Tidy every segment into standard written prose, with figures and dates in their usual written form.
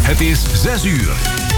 Het is 6 uur.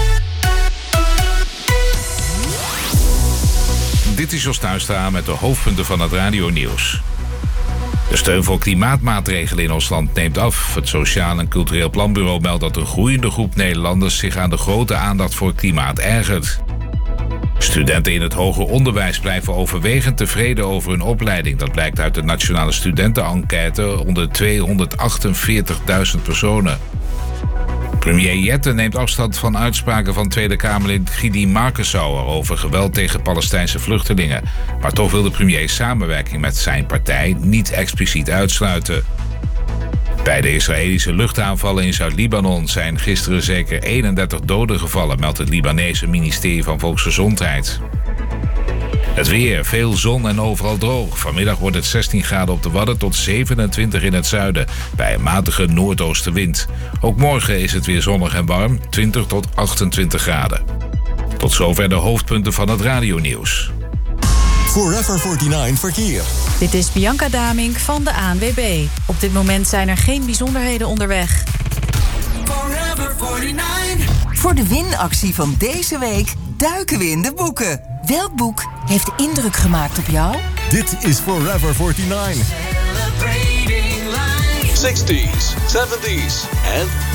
Dit is Jos Tuistra met de hoofdpunten van het radionieuws. De steun voor klimaatmaatregelen in ons land neemt af. Het Sociaal en Cultureel Planbureau meldt dat een groeiende groep Nederlanders zich aan de grote aandacht voor klimaat ergert. Studenten in het hoger onderwijs blijven overwegend tevreden over hun opleiding. Dat blijkt uit de Nationale Studentenenquête onder 248.000 personen. Premier Jette neemt afstand van uitspraken van Tweede Kamerlid Gidi Markensauer over geweld tegen Palestijnse vluchtelingen. Maar toch wil de premier samenwerking met zijn partij niet expliciet uitsluiten. Bij de Israëlische luchtaanvallen in Zuid-Libanon zijn gisteren zeker 31 doden gevallen, meldt het Libanese ministerie van Volksgezondheid. Het weer, veel zon en overal droog. Vanmiddag wordt het 16 graden op de Wadden tot 27 in het zuiden, bij een matige noordoostenwind. Ook morgen is het weer zonnig en warm, 20 tot 28 graden. Tot zover de hoofdpunten van het radionieuws. Forever 49 verkeer. Dit is Bianca Damink van de ANWB. Op dit moment zijn er geen bijzonderheden onderweg. Forever 49. Voor de winactie van deze week duiken we in de boeken. Welk boek heeft indruk gemaakt op jou? Dit is Forever 49. 60s, 70s en